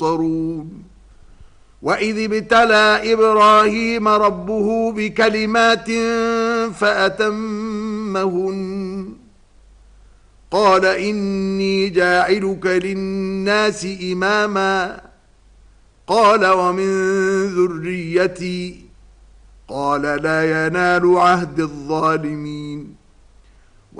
يسطرون وإذ ابتلى إبراهيم ربه بكلمات فأتمهن قال إني جاعلك للناس إماما قال ومن ذريتي قال لا ينال عهد الظالمين